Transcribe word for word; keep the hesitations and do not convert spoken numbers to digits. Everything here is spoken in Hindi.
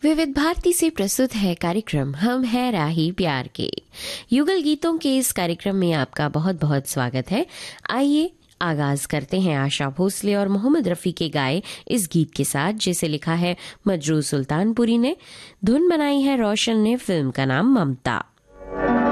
विविध भारती से प्रस्तुत है कार्यक्रम हम है राही प्यार के। युगल गीतों के इस कार्यक्रम में आपका बहुत बहुत स्वागत है। आइए आगाज करते हैं आशा भोसले और मोहम्मद रफ़ी के गाए इस गीत के साथ, जिसे लिखा है मजरू सुल्तानपुरी ने, धुन बनाई है रोशन ने, फिल्म का नाम ममता।